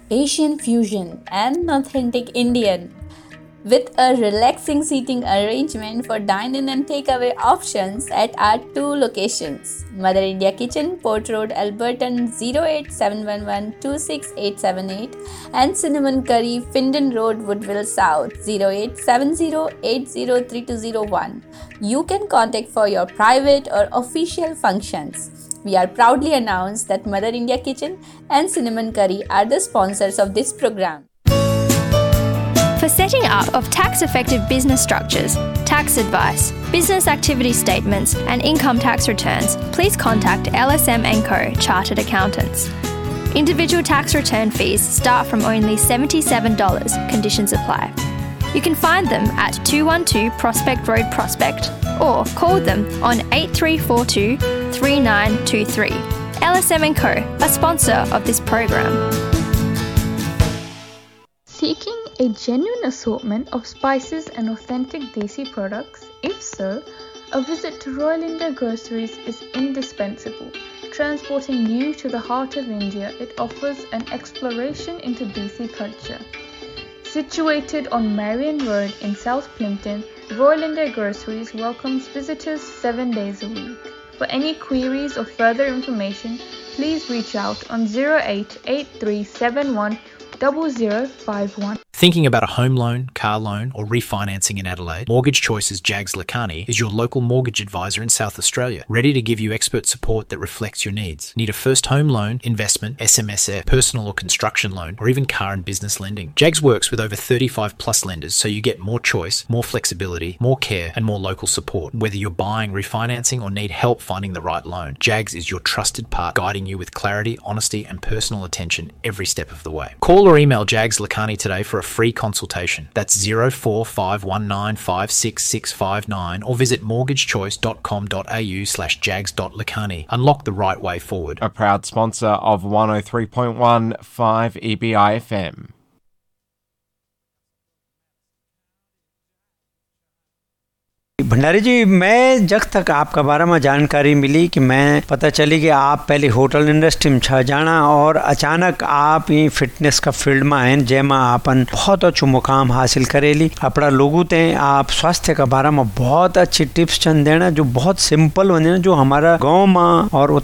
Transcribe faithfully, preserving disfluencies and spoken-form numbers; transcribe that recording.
Asian fusion, and authentic Indian. With a relaxing seating arrangement for dine-in and takeaway options at our two locations. Mother India Kitchen, Port Road, Alberton zero eight seven one one two six eight seven eight and Cinnamon Curry, Findon Road, Woodville South zero eight seven zero eight zero three two zero one. You can contact for your private or official functions. We are proudly announce that Mother India Kitchen and Cinnamon Curry are the sponsors of this program. For setting up of tax-effective business structures, tax advice, business activity statements and income tax returns, please contact L S M and Co Chartered Accountants. Individual tax return fees start from only seventy-seven dollars. Conditions apply. You can find them at two one two Prospect Road, Prospect, or call them on eight three four two three nine two three. L S M and Co, a sponsor of this program. Seeking a genuine assortment of spices and authentic Desi products? If so, a visit to Royal India Groceries is indispensable. Transporting you to the heart of India, it offers an exploration into Desi culture. Situated on Marion Road in South Plimpton, Royal India Groceries welcomes visitors seven days a week. For any queries or further information, please reach out on zero eight eight three seven one zero zero five one. Thinking about a home loan, car loan or refinancing in Adelaide? Mortgage Choice's Jags Lakhani is your local mortgage advisor in South Australia, ready to give you expert support that reflects your needs. Need a first home loan, investment, S M S F, personal or construction loan, or even car and business lending? Jags works with over thirty-five plus lenders, so you get more choice, more flexibility, more care and more local support. Whether you're buying, refinancing or need help finding the right loan, Jags is your trusted partner, guiding you with clarity, honesty and personal attention every step of the way. Call or email Jags Lakhani today for a free consultation. That's zero four five one nine five six six five nine or visit mortgagechoice.com.au slash jags.lakhani. Unlock the right way forward. A proud sponsor of one oh three point one five E B I F M. Bhandari जी, मैं जब तक आपका बारे में जानकारी मिली कि मैं पता चली कि आप पहले होटल इंडस्ट्री में छा जाना और अचानक आप ये फिटनेस का फील्ड में आए जैमा आपन बहुत अच्छो मुकाम हासिल करेली। अपना लोगों ते आप स्वास्थ्य का बारे में बहुत अच्छी टिप्स चंद देना जो बहुत सिंपल वने जो हमारा गांव में और